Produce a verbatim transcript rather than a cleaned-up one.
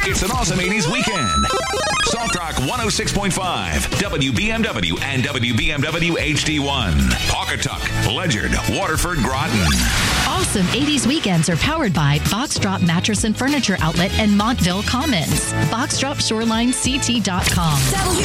It's an awesome eighties weekend. Soft Rock one oh six point five, W B M W and W B M W H D one. Pawcatuck, Ledyard, Waterford, Groton. Awesome eighties weekends are powered by Box Drop Mattress and Furniture Outlet and Montville Commons. box drop shoreline c t dot com. W